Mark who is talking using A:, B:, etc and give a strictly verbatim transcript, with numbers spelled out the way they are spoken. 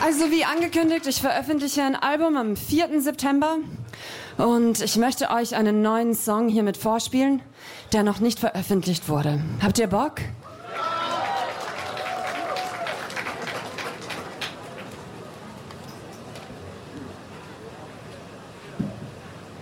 A: Also wie angekündigt, ich veröffentliche ein Album am vierten September und ich möchte euch einen neuen Song hiermit vorspielen, der noch nicht veröffentlicht wurde. Habt ihr Bock?